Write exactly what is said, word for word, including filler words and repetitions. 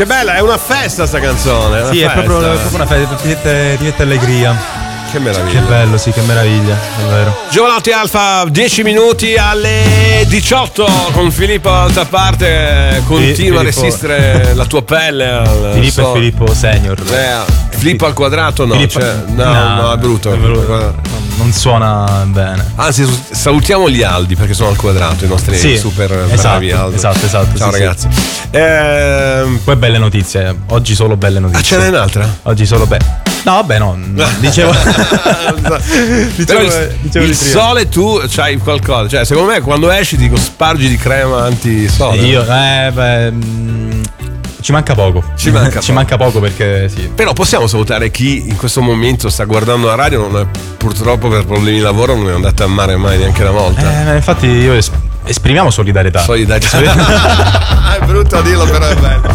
Che bella, è una festa sta canzone. È una sì, festa. è proprio, è proprio una festa, ti mette, ti mette allegria. Che meraviglia. Che bello, sì, che meraviglia, è vero. Giovanotti Alfa, dieci minuti alle diciotto con Filippo d'altra parte. Continua Filippo. a resistere la tua pelle al Filippo so- e Filippo Senior. Eh, Filippo al quadrato no, Filippo- cioè, no, no, è brutto. è brutto. Non, non suona bene. Anzi, salutiamo gli Aldi perché sono al quadrato, i nostri Sì, super esatto, bravi Aldo. esatto, esatto. Ciao sì, ragazzi. sì. Ehm, Poi belle notizie, oggi solo belle notizie. ah, ce n'è un'altra? Oggi solo belle. No, vabbè, no, dicevo. Però dicevo, il, dicevo il di prima. sole tu c'hai qualcosa, cioè secondo me quando esci ti dico spargi di crema anti-sole. Io, eh, beh, mm, ci manca poco. Ci manca ci poco. manca poco perché sì. Però possiamo salutare chi in questo momento sta guardando la radio, non è, purtroppo per problemi di lavoro non è andata a mare mai neanche una volta. Eh, infatti io es- esprimiamo solidarietà. Solidarietà. È brutto a dirlo però è bello.